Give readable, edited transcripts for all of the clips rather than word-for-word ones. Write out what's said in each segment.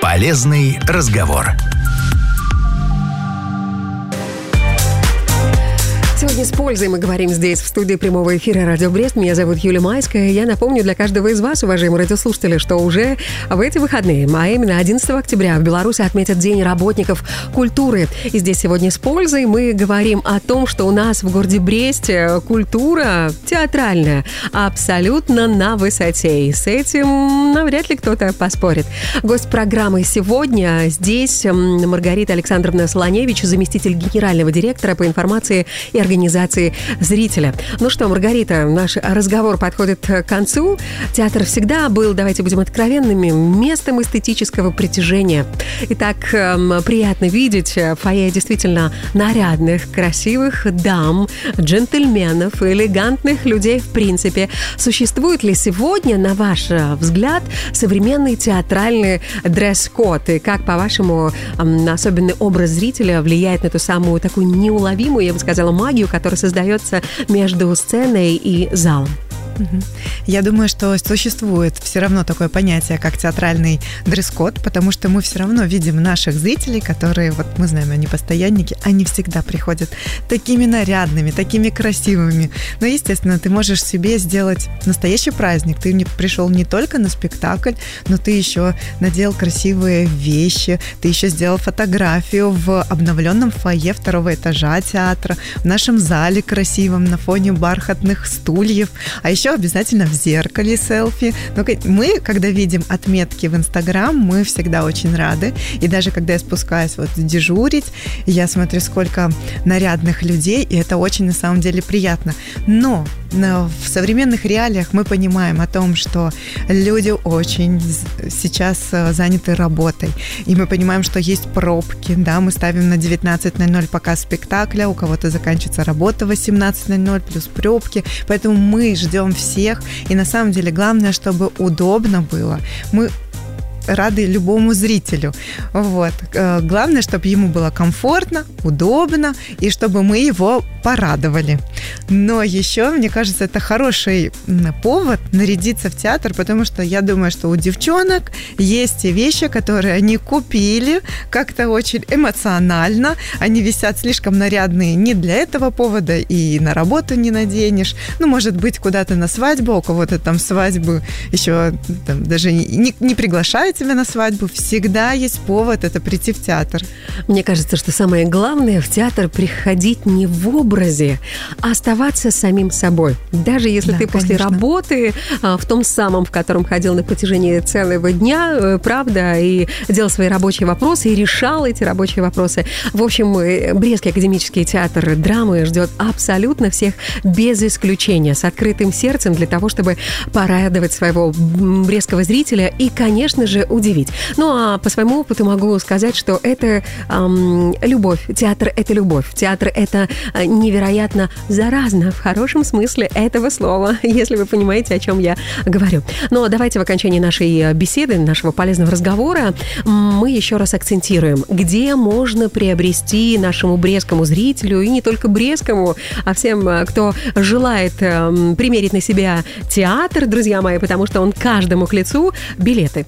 Полезный разговор. Сегодня с пользой мы говорим здесь, в студии прямого эфира «Радио Брест». Меня зовут Юлия Майская. Я напомню для каждого из вас, уважаемые радиослушатели, что уже в эти выходные, а именно 11 октября, в Беларуси отметят День работников культуры. И здесь сегодня с пользой мы говорим о том, что у нас в городе Бресте культура театральная абсолютно на высоте. И с этим навряд ли кто-то поспорит. Гость программы сегодня здесь Маргарита Александровна Солоневич, заместитель генерального директора по информации и организации зрителя. Ну что, Маргарита, наш разговор подходит к концу. Театр всегда был, давайте будем откровенными, местом эстетического притяжения. Итак, приятно видеть в фойе действительно нарядных, красивых дам, джентльменов, элегантных людей в принципе. Существует ли сегодня, на ваш взгляд, современный театральный дресс-код? И как, по-вашему, особенный образ зрителя влияет на эту самую такую неуловимую, я бы сказала, магию, которая создается между сценой и залом? Я думаю, что существует все равно такое понятие, как театральный дресс-код, потому что мы все равно видим наших зрителей, которые, вот мы знаем, они постоянники, они всегда приходят такими нарядными, такими красивыми. Но, естественно, ты можешь себе сделать настоящий праздник. Ты пришел не только на спектакль, но ты еще надел красивые вещи, ты еще сделал фотографию в обновленном фойе 2-го этажа театра, в нашем зале красивом, на фоне бархатных стульев, а еще обязательно в зеркале селфи. Но мы, когда видим отметки в Инстаграм, мы всегда очень рады. И даже когда я спускаюсь дежурить, я смотрю, сколько нарядных людей, и это очень на самом деле приятно. Но в современных реалиях мы понимаем о том, что люди очень сейчас заняты работой. И мы понимаем, что есть пробки. Да, мы ставим на 19:00 показ спектакля, у кого-то заканчивается работа в 18:00, плюс пробки. Поэтому мы ждем всех. И на самом деле главное, чтобы удобно было. Мы рады любому зрителю. Главное, чтобы ему было комфортно, удобно, и чтобы мы его порадовали. Но еще, мне кажется, это хороший повод нарядиться в театр, потому что я думаю, что у девчонок есть те вещи, которые они купили как-то очень эмоционально. Они висят слишком нарядные не для этого повода, и на работу не наденешь. Может быть, куда-то на свадьбу, у кого-то там свадьбы еще даже не приглашают тебя на свадьбу. Всегда есть повод это прийти в театр. Мне кажется, что самое главное в театр приходить не в образе, а оставаться самим собой. Даже если ты после работы в том самом, в котором ходил на протяжении целого дня, правда, и делал свои рабочие вопросы, и решал эти рабочие вопросы. В общем, Брестский академический театр драмы ждет абсолютно всех без исключения, с открытым сердцем для того, чтобы порадовать своего брестского зрителя и, конечно же, удивить. Ну, а по своему опыту могу сказать, что это любовь. Театр – это любовь. Театр – это невероятно заразно, в хорошем смысле этого слова, если вы понимаете, о чем я говорю. Но давайте в окончании нашей беседы, нашего полезного разговора, мы еще раз акцентируем, где можно приобрести нашему брестскому зрителю, и не только брестскому, а всем, кто желает примерить на себя театр, друзья мои, потому что он каждому к лицу, билеты.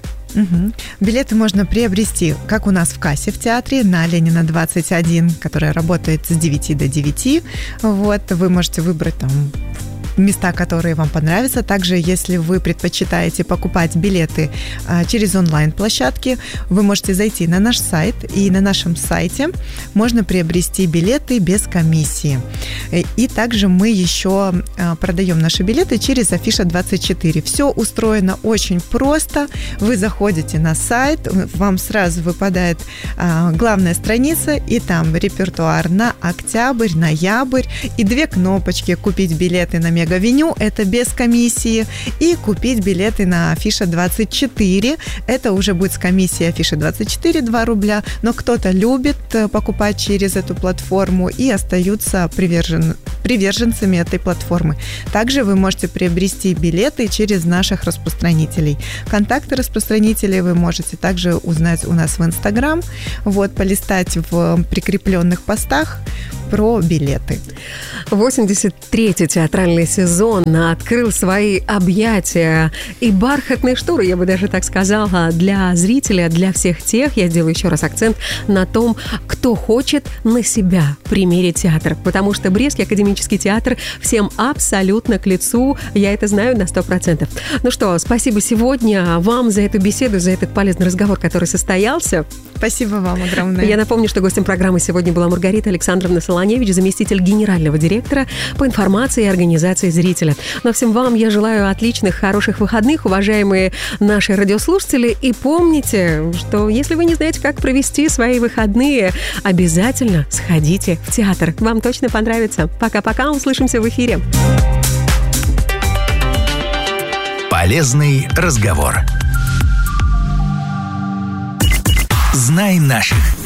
Билеты можно приобрести, как у нас в кассе в театре, на Ленина 21, которая работает с 9 до 9. Вы можете выбрать там места, которые вам понравятся. Также, если вы предпочитаете покупать билеты через онлайн-площадки, вы можете зайти на наш сайт, и на нашем сайте можно приобрести билеты без комиссии. И также мы еще продаем наши билеты через Афиша24. Все устроено очень просто. Вы заходите на сайт, вам сразу выпадает главная страница, и там репертуар на октябрь, ноябрь, и 2 кнопочки: купить билеты на Мегавеню, это без комиссии, и купить билеты на Афиша24, это уже будет с комиссией Афиша24 2 рубля, но кто-то любит покупать через эту платформу и остаются приверженцами этой платформы. Также вы можете приобрести билеты через наших распространителей. Контакты распространителей вы можете также узнать у нас в Инстаграм, полистать в прикрепленных постах, про билеты. 83-й театральный сезон открыл свои объятия и бархатные шторы, я бы даже так сказала, для зрителя, для всех тех, я сделаю еще раз акцент на том, кто хочет на себя примерить театр, потому что Брестский академический театр всем абсолютно к лицу, я это знаю на 100%. Ну что, спасибо сегодня вам за эту беседу, за этот полезный разговор, который состоялся. Спасибо вам огромное. Я напомню, что гостем программы сегодня была Маргарита Александровна Солоневич, заместитель генерального директора по информации и организации зрителя. Но всем вам я желаю отличных, хороших выходных, уважаемые наши радиослушатели. И помните, что если вы не знаете, как провести свои выходные, обязательно сходите в театр. Вам точно понравится. Пока-пока, услышимся в эфире. Полезный разговор. Знай наших.